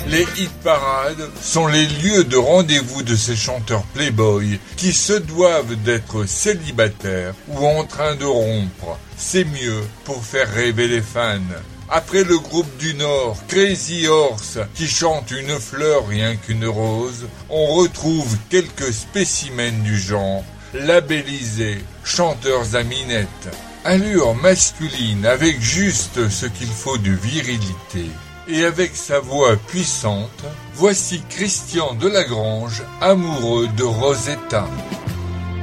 Les hit-parades sont les lieux de rendez-vous de ces chanteurs playboys qui se doivent d'être célibataires ou en train de rompre. C'est mieux pour faire rêver les fans. Après le groupe du Nord, Crazy Horse, qui chante une fleur rien qu'une rose, on retrouve quelques spécimens du genre, labellisés, chanteurs à minette. Allure masculine avec juste ce qu'il faut de virilité. Et avec sa voix puissante, voici Christian Delagrange, amoureux de Rosetta.